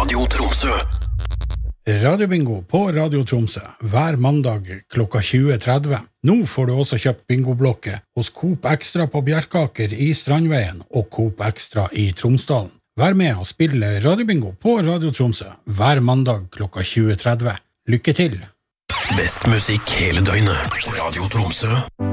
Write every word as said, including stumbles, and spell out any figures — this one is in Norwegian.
Radio Tromsø. Radiobingo på Radio Tromsø hver mandag klokka tjue tretti. Nå får du også kjøpt bingoblokke hos Coop Extra på Bjerkaker i Strandveien og Coop Extra i Tromsdalen. Vær med og spille Radiobingo på Radio Tromsø hver mandag klokka tjue tretti. Lykke til! Best musikk hele døgnet. Radio Tromsø.